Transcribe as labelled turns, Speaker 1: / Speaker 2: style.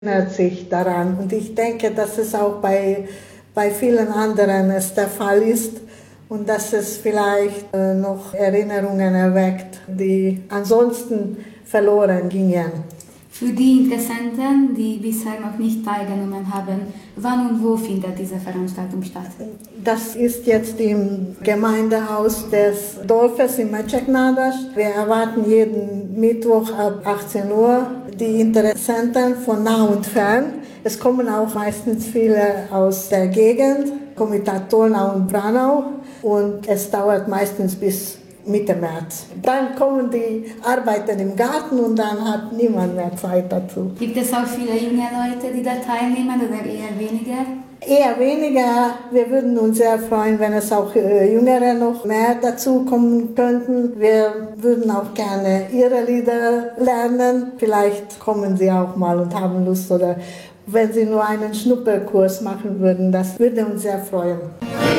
Speaker 1: erinnert sich daran. Und ich denke, dass es auch bei vielen anderen der Fall ist und dass es vielleicht noch Erinnerungen erweckt, die ansonsten verloren gingen.
Speaker 2: Für die Interessenten, die bisher noch nicht teilgenommen haben, wann und wo findet diese Veranstaltung statt?
Speaker 1: Das ist jetzt im Gemeindehaus des Dorfes in Mecseknádas. Wir erwarten jeden Mittwoch ab 18 Uhr die Interessenten von nah und fern. Es kommen auch meistens viele aus der Gegend, Komitat Tolnau und Branau, und es dauert meistens bis Mitte März. Dann kommen die Arbeiten im Garten und dann hat niemand mehr Zeit dazu.
Speaker 2: Gibt es auch viele junge Leute, die da teilnehmen oder eher weniger?
Speaker 1: Eher weniger. Wir würden uns sehr freuen, wenn es auch Jüngere noch mehr dazu kommen könnten. Wir würden auch gerne ihre Lieder lernen. Vielleicht kommen sie auch mal und haben Lust, oder wenn sie nur einen Schnupperkurs machen würden, das würde uns sehr freuen.